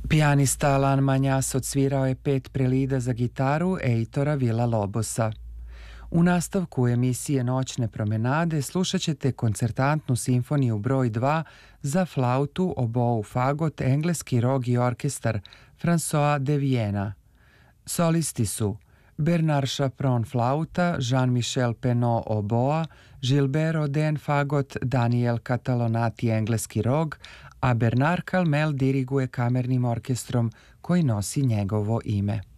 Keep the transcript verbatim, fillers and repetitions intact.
Pijanista Alain Manjas odsvirao je pet prelida za gitaru Eitora Villa-Lobosa. U nastavku emisije Noćne promenade slušat ćete koncertantnu simfoniju broj dva za flautu, obou, fagot, engleski rog i orkestar François de Viena. Solisti su Bernard Chapron flauta, Jean-Michel Penot oboa, Gilbert Oden fagot, Daniel Catalonati engleski rog, a Bernard Calmel diriguje kamernim orkestrom koji nosi njegovo ime.